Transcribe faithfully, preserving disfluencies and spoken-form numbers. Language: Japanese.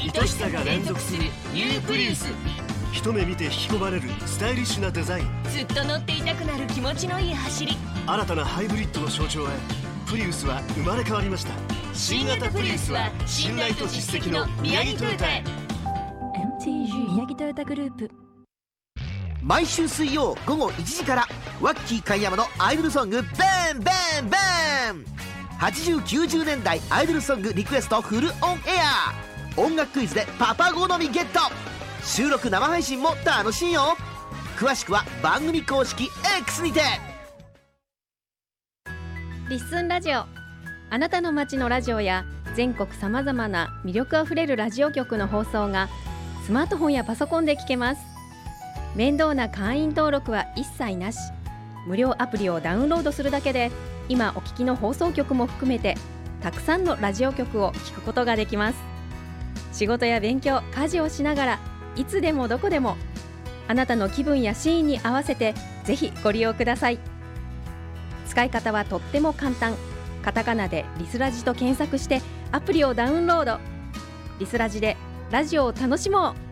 愛しさが連続するニュープリウス。 一目見て引き込まれるスタイリッシュなデザイン。 ずっと乗っていたくなる気持ちのいい走り。 新たなハイブリッドの象徴へ、プリウスは生まれ変わりました。 新型プリウスは信頼と実績の宮城トヨタへ。 エムティージー 宮城トヨタグループ。 毎週水曜午後いちじからワッキー貝山のアイドルソングベンベンベン。はちじゅうきゅうじゅうねんだいアイドルソングリクエストフルオンエア。音楽クイズでパパ好みゲット。収録生配信も楽しいよ。詳しくは番組公式 X にて。 リッスンラジオ、あなたの街のラジオや全国さまざまな魅力あふれるラジオ局の放送がスマートフォンやパソコンで聞けます。面倒な会員登録は一切なし。無料アプリをダウンロードするだけで今お聞きの放送局も含めてたくさんのラジオ局を聞くことができます。仕事や勉強、家事をしながらいつでもどこでもあなたの気分やシーンに合わせてぜひご利用ください。使い方はとっても簡単。カタカナでリスラジと検索してアプリをダウンロード。リスラジでラジオを楽しもう。